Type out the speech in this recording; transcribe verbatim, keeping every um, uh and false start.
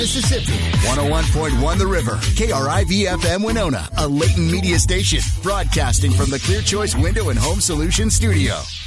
Mississippi. one oh one point one The River. K R I V F M Winona. A Layton media station. Broadcasting from the Clear Choice Window and Home Solutions studio.